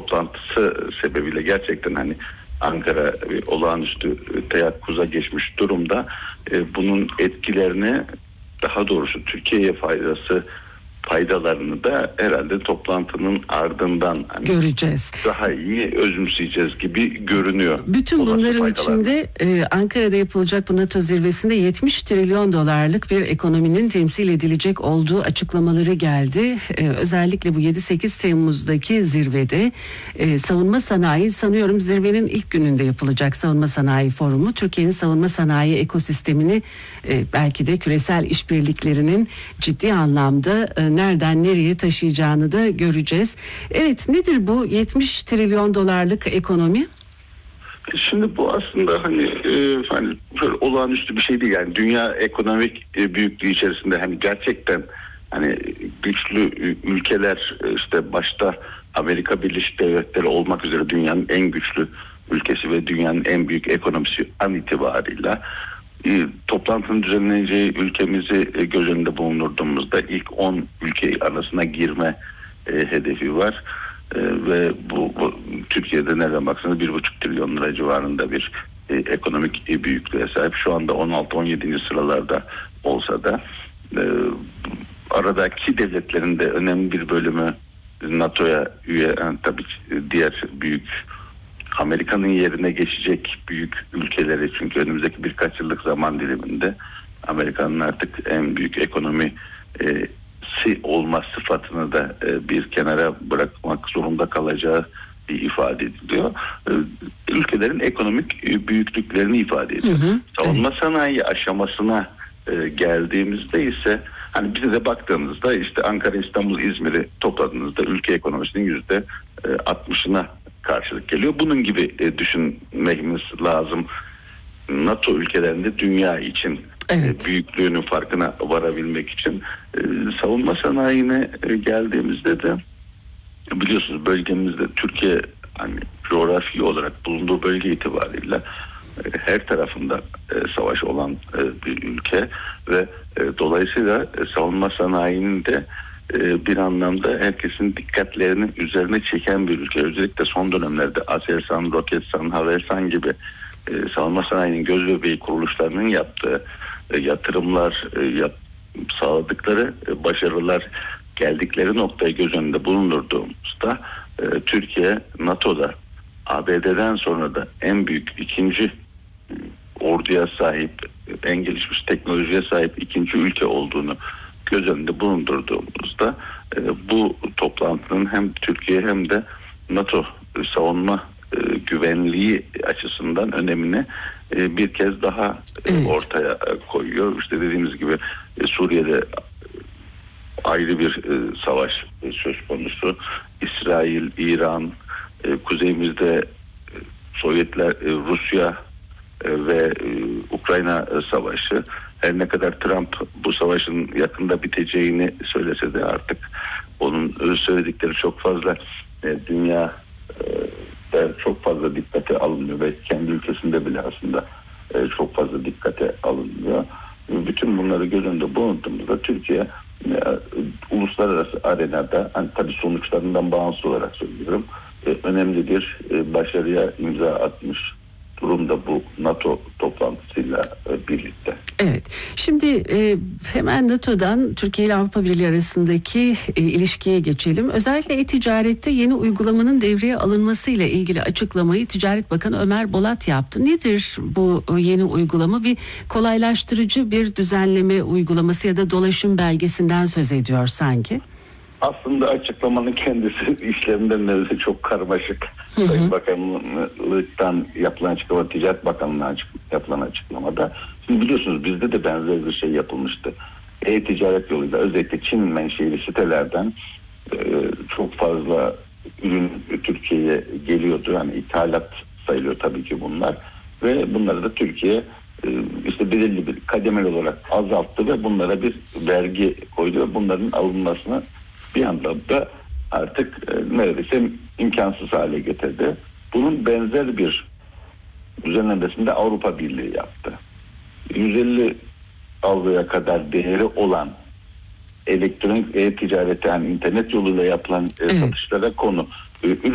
toplantısı sebebiyle gerçekten hani Ankara olağanüstü teyakkuza geçmiş durumda. Bunun etkilerini, daha doğrusu Türkiye'ye faydalarını da herhalde toplantının ardından göreceğiz. Daha iyi özümseyeceğiz gibi görünüyor. Bütün bunların içinde Ankara'da yapılacak bu NATO zirvesinde 70 trilyon dolarlık bir ekonominin temsil edilecek olduğu açıklamaları geldi. Özellikle bu 7-8 Temmuz'daki zirvede savunma sanayi, sanıyorum zirvenin ilk gününde yapılacak savunma sanayi forumu, Türkiye'nin savunma sanayi ekosistemini belki de küresel işbirliklerinin ciddi anlamda nereden nereye taşıyacağını da göreceğiz. Evet, nedir bu 70 trilyon dolarlık ekonomi? Şimdi bu aslında hani böyle olağanüstü bir şey değil. Yani dünya ekonomik büyüklüğü içerisinde hani gerçekten hani güçlü ülkeler, işte başta Amerika Birleşik Devletleri olmak üzere dünyanın en güçlü ülkesi ve dünyanın en büyük ekonomisi an itibarıyla toplantının düzenleneceği ülkemizi göz önünde bulundurduğumuzda ilk 10 ülke arasına girme hedefi var. Ve bu Türkiye'de nereden baksanız 1,5 trilyon lira civarında bir ekonomik büyüklüğe sahip. Şu anda 16-17. sıralarda olsa da aradaki devletlerin de önemli bir bölümü NATO'ya üye. Yani tabii diğer büyük, Amerika'nın yerine geçecek büyük ülkeleri, çünkü önümüzdeki birkaç yıllık zaman diliminde Amerika'nın artık en büyük ekonomi olma sıfatını da bir kenara bırakmak zorunda kalacağı ifade ediliyor. Ülkelerin ekonomik büyüklüklerini ifade ediyor. Savunma sanayi aşamasına geldiğimizde ise hani bize de baktığımızda işte Ankara, İstanbul, İzmir'i topladığınızda ülke ekonomisinin %60'ına karşılık geliyor. Bunun gibi düşünmemiz lazım. NATO ülkelerinde dünya için büyüklüğünün farkına varabilmek için savunma sanayine geldiğimizde de biliyorsunuz bölgemizde Türkiye hani coğrafi olarak bulunduğu bölge itibariyle her tarafında savaş olan bir ülke ve dolayısıyla savunma sanayinin de bir anlamda herkesin dikkatlerini üzerine çeken bir ülke. Özellikle son dönemlerde Aselsan, Roketsan, Havelsan gibi savunma sanayinin göz bebeği kuruluşlarının yaptığı yatırımlar, sağladıkları başarılar, geldikleri noktayı göz önünde bulundurduğumuzda Türkiye NATO'da ABD'den sonra da en büyük ikinci orduya sahip, en gelişmiş teknolojiye sahip ikinci ülke olduğunu göz önünde bulundurduğumuzda bu toplantının hem Türkiye hem de NATO savunma güvenliği açısından önemini bir kez daha ortaya koyuyor. İşte dediğimiz gibi Suriye'de ayrı bir savaş söz konusu. İsrail, İran, kuzeyimizde Sovyetler, Rusya ve Ukrayna savaşı. Her ne kadar Trump bu savaşın yakında biteceğini söylese de artık onun söyledikleri çok fazla dünya çok fazla dikkate alınmıyor ve kendi ülkesinde bile aslında çok fazla dikkate alınmıyor. Bütün bunları göz önünde bulundurduğumuzda Türkiye uluslararası arenada, hani tabii sonuçlarından bağımsız olarak söylüyorum, önemli bir başarıya imza atmış durumda bu NATO toplantısıyla birlikte. Evet. Şimdi hemen NATO'dan Türkiye ile Avrupa Birliği arasındaki ilişkiye geçelim. Özellikle e-ticarette yeni uygulamanın devreye alınmasıyla ilgili açıklamayı Ticaret Bakanı Ömer Bolat yaptı. Nedir bu yeni uygulama? Bir kolaylaştırıcı bir düzenleme uygulaması ya da dolaşım belgesinden söz ediyor sanki. Aslında açıklamanın kendisi işlerinden neredeyse çok karmaşık. Sayın Bakanlıktan yapılan açıklama, Ticaret Bakanlığı'na yapılan açıklamada. Şimdi biliyorsunuz bizde de benzer bir şey yapılmıştı. E-ticaret yoluyla özellikle Çin menşeli sitelerden çok fazla ürün Türkiye'ye geliyordu. Yani ithalat sayılıyor tabii ki bunlar. Ve bunları da Türkiye işte belirli bir kademeli olarak azalttı ve bunlara bir vergi koydu ve bunların alınmasını bir anlamda artık neredeyse imkansız hale getirdi. Bunun benzer bir düzenlemesini de Avrupa Birliği yaptı. 150 avroya kadar değeri olan elektronik e-ticarete, yani internet yoluyla yapılan satışlara konu